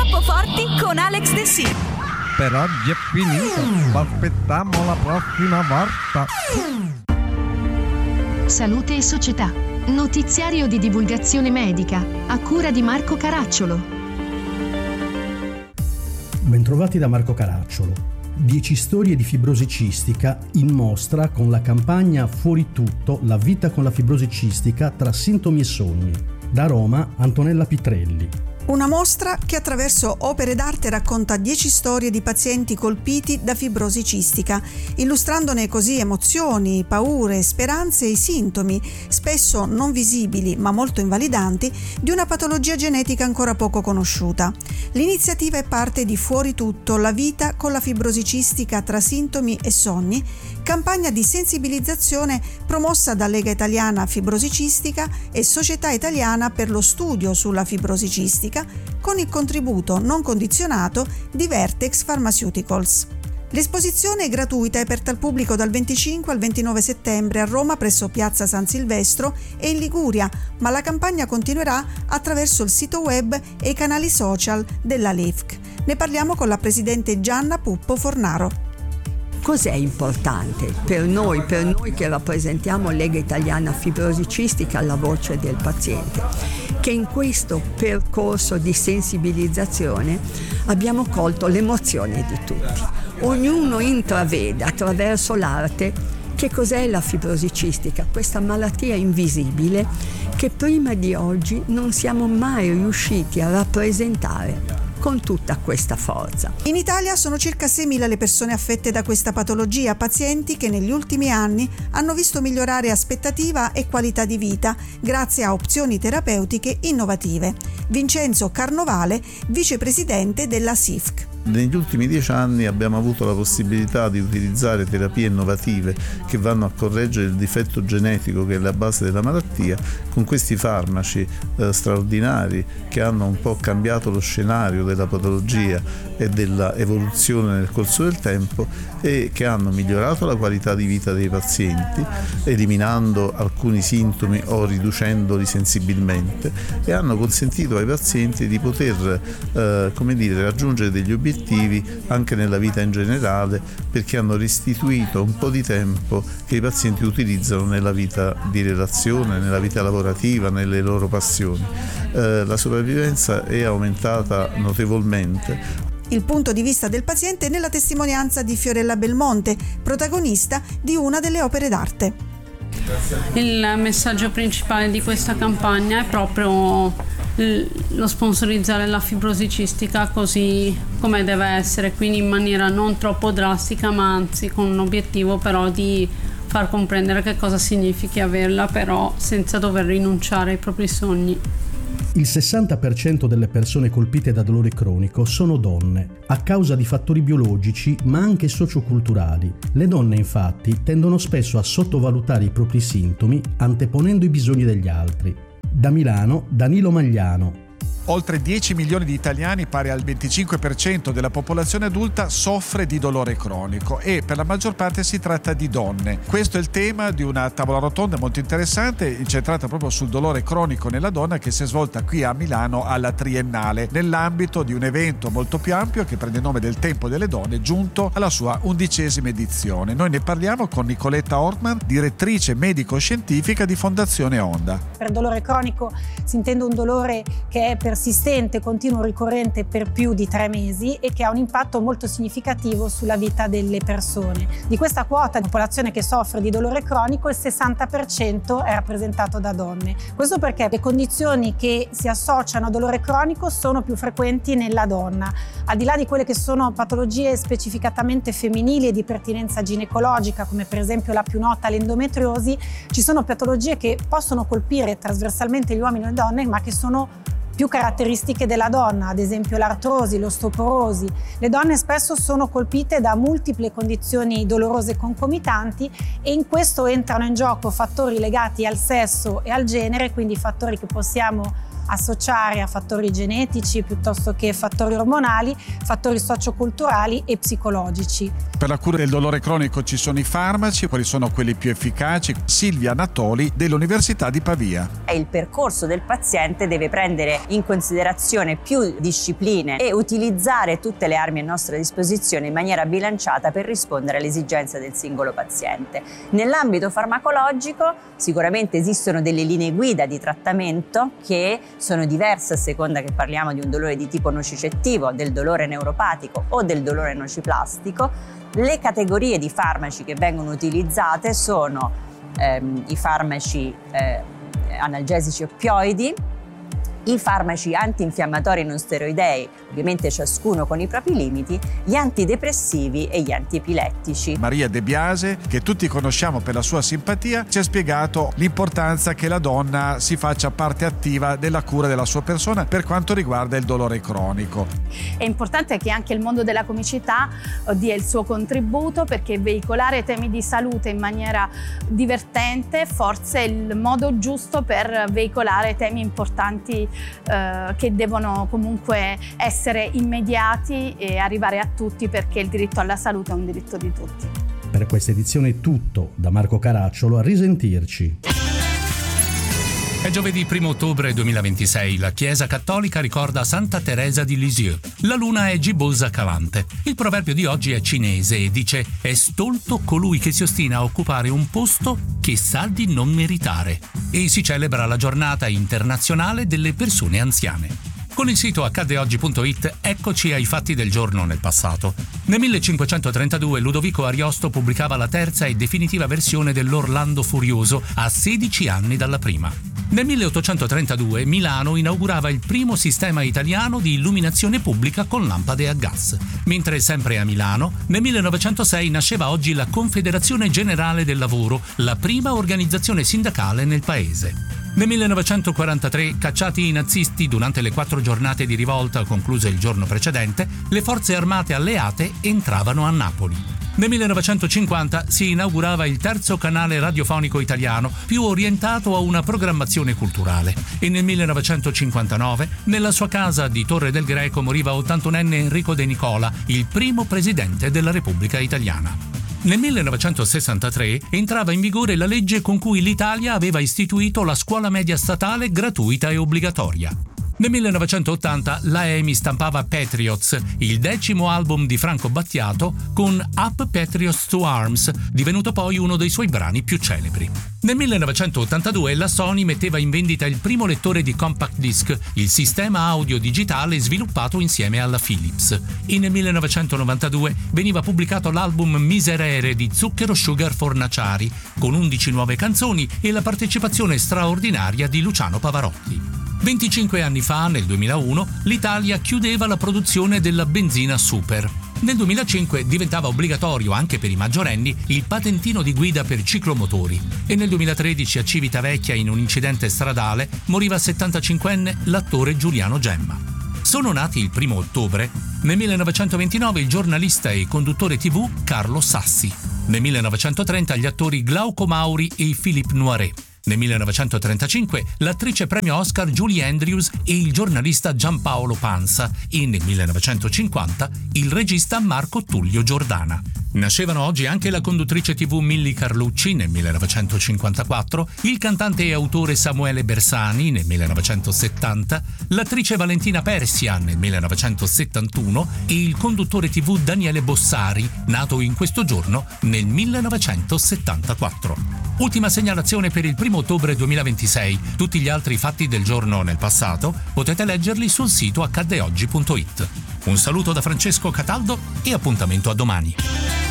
Troppo forti con Alex De Sì. Per oggi è finito, aspettiamo la prossima volta. Salute e società. Notiziario di divulgazione medica, a cura di Marco Caracciolo. Bentrovati da Marco Caracciolo. 10 storie di fibrosi cistica in mostra con la campagna Fuori tutto, la vita con la fibrosi cistica tra sintomi e sogni. Da Roma, Antonella Pitrelli. Una mostra che attraverso opere d'arte racconta 10 storie di pazienti colpiti da fibrosi cistica, illustrandone così emozioni, paure, speranze e i sintomi, spesso non visibili ma molto invalidanti, di una patologia genetica ancora poco conosciuta. L'iniziativa è parte di Fuori tutto, la vita con la fibrosi cistica tra sintomi e sogni, campagna di sensibilizzazione promossa da Lega Italiana Fibrosi Cistica e Società Italiana per lo Studio sulla Fibrosi Cistica, con il contributo non condizionato di Vertex Pharmaceuticals. L'esposizione è gratuita e aperta al pubblico dal 25 al 29 settembre a Roma presso Piazza San Silvestro e in Liguria, ma la campagna continuerà attraverso il sito web e i canali social della LIFC. Ne parliamo con la presidente Gianna Puppo Fornaro. Cos'è importante per noi che rappresentiamo Lega Italiana Fibrosi Cistica, la voce del paziente? Che in questo percorso di sensibilizzazione abbiamo colto l'emozione di tutti. Ognuno intravede attraverso l'arte che cos'è la fibrosi cistica, questa malattia invisibile che prima di oggi non siamo mai riusciti a rappresentare con tutta questa forza. In Italia sono circa 6.000 le persone affette da questa patologia, pazienti che negli ultimi anni hanno visto migliorare aspettativa e qualità di vita grazie a opzioni terapeutiche innovative. Vincenzo Carnovale, vicepresidente della SIFC. Negli ultimi 10 anni abbiamo avuto la possibilità di utilizzare terapie innovative che vanno a correggere il difetto genetico che è la base della malattia con questi farmaci straordinari che hanno un po' cambiato lo scenario della patologia e della evoluzione nel corso del tempo e che hanno migliorato la qualità di vita dei pazienti, eliminando alcuni sintomi o riducendoli sensibilmente, e hanno consentito ai pazienti di poter raggiungere degli obiettivi anche nella vita in generale, perché hanno restituito un po' di tempo che i pazienti utilizzano nella vita di relazione, nella vita lavorativa, nelle loro passioni. La sopravvivenza è aumentata notevolmente. Il punto di vista del paziente nella testimonianza di Fiorella Belmonte, protagonista di una delle opere d'arte. Il messaggio principale di questa campagna è proprio lo sponsorizzare la fibrosi cistica così come deve essere, quindi in maniera non troppo drastica, ma anzi con un obiettivo però di far comprendere che cosa significhi averla, però senza dover rinunciare ai propri sogni. Il 60% delle persone colpite da dolore cronico sono donne, a causa di fattori biologici ma anche socioculturali. Le donne infatti tendono spesso a sottovalutare i propri sintomi anteponendo i bisogni degli altri. Da Milano, Danilo Magliano. Oltre 10 milioni di italiani, pari al 25% della popolazione adulta, soffre di dolore cronico e per la maggior parte si tratta di donne. Questo è il tema di una tavola rotonda molto interessante, incentrata proprio sul dolore cronico nella donna, che si è svolta qui a Milano alla Triennale, nell'ambito di un evento molto più ampio che prende il nome del Tempo delle Donne, giunto alla sua 11ª edizione. Noi ne parliamo con Nicoletta Ortman, direttrice medico-scientifica di Fondazione Onda. Per dolore cronico si intende un dolore che è persistente, continuo, ricorrente per più di 3 mesi e che ha un impatto molto significativo sulla vita delle persone. Di questa quota di popolazione che soffre di dolore cronico, il 60% è rappresentato da donne. Questo perché le condizioni che si associano a dolore cronico sono più frequenti nella donna. Al di là di quelle che sono patologie specificatamente femminili e di pertinenza ginecologica, come per esempio la più nota, l'endometriosi, ci sono patologie che possono colpire trasversalmente gli uomini e le donne, ma che sono più caratteristiche della donna, ad esempio l'artrosi, l'ostoporosi. Le donne spesso sono colpite da multiple condizioni dolorose concomitanti e in questo entrano in gioco fattori legati al sesso e al genere, quindi fattori che possiamo associare a fattori genetici piuttosto che fattori ormonali, fattori socioculturali e psicologici. Per la cura del dolore cronico ci sono i farmaci, quali sono quelli più efficaci? Silvia Natoli dell'Università di Pavia. Il percorso del paziente deve prendere in considerazione più discipline e utilizzare tutte le armi a nostra disposizione in maniera bilanciata per rispondere alle esigenze del singolo paziente. Nell'ambito farmacologico sicuramente esistono delle linee guida di trattamento che sono diverse a seconda che parliamo di un dolore di tipo nocicettivo, del dolore neuropatico o del dolore nociplastico. Le categorie di farmaci che vengono utilizzate sono i farmaci analgesici oppioidi, i farmaci antinfiammatori non steroidei, ovviamente ciascuno con i propri limiti, gli antidepressivi e gli antiepilettici. Maria De Biase, che tutti conosciamo per la sua simpatia, ci ha spiegato l'importanza che la donna si faccia parte attiva della cura della sua persona per quanto riguarda il dolore cronico. È importante che anche il mondo della comicità dia il suo contributo, perché veicolare temi di salute in maniera divertente forse è il modo giusto per veicolare temi importanti che devono comunque essere immediati e arrivare a tutti, perché il diritto alla salute è un diritto di tutti. Per questa edizione è tutto. Da Marco Caracciolo, a risentirci. È giovedì 1 ottobre 2026. La Chiesa Cattolica ricorda Santa Teresa di Lisieux. La luna è gibbosa calante. Il proverbio di oggi è cinese e dice: è stolto colui che si ostina a occupare un posto che sa di non meritare. E si celebra la giornata internazionale delle persone anziane. Con il sito accaddeoggi.it eccoci ai fatti del giorno nel passato. Nel 1532 Ludovico Ariosto pubblicava la terza e definitiva versione dell'Orlando Furioso a 16 anni dalla prima. Nel 1832 Milano inaugurava il primo sistema italiano di illuminazione pubblica con lampade a gas, mentre sempre a Milano nel 1906 nasceva oggi la Confederazione Generale del Lavoro, la prima organizzazione sindacale nel paese. Nel 1943, cacciati i nazisti durante le 4 giornate di rivolta concluse il giorno precedente, le forze armate alleate entravano a Napoli. Nel 1950 si inaugurava il terzo canale radiofonico italiano, più orientato a una programmazione culturale. E nel 1959, nella sua casa di Torre del Greco, moriva 81enne Enrico De Nicola, il primo presidente della Repubblica Italiana. Nel 1963 entrava in vigore la legge con cui l'Italia aveva istituito la scuola media statale gratuita e obbligatoria. Nel 1980 la EMI stampava Patriots, il 10° album di Franco Battiato, con Up Patriots to Arms, divenuto poi uno dei suoi brani più celebri. Nel 1982 la Sony metteva in vendita il primo lettore di compact disc, il sistema audio digitale sviluppato insieme alla Philips. E nel 1992 veniva pubblicato l'album Miserere di Zucchero Sugar Fornaciari, con 11 nuove canzoni e la partecipazione straordinaria di Luciano Pavarotti. 25 anni fa, nel 2001, l'Italia chiudeva la produzione della benzina super. Nel 2005 diventava obbligatorio anche per i maggiorenni il patentino di guida per ciclomotori e nel 2013 a Civitavecchia, in un incidente stradale, moriva 75enne l'attore Giuliano Gemma. Sono nati il 1 ottobre. Nel 1929 il giornalista e conduttore TV Carlo Sassi. Nel 1930 gli attori Glauco Mauri e Philippe Noiret. Nel 1935 l'attrice premio Oscar Julie Andrews e il giornalista Giampaolo Pansa e nel 1950 il regista Marco Tullio Giordana. Nascevano oggi anche la conduttrice TV Milly Carlucci nel 1954, il cantante e autore Samuele Bersani nel 1970, l'attrice Valentina Persia nel 1971 e il conduttore TV Daniele Bossari, nato in questo giorno nel 1974. Ultima segnalazione per il 1 ottobre 2026. Tutti gli altri fatti del giorno nel passato potete leggerli sul sito accaddeoggi.it. Un saluto da Francesco Cataldo e appuntamento a domani.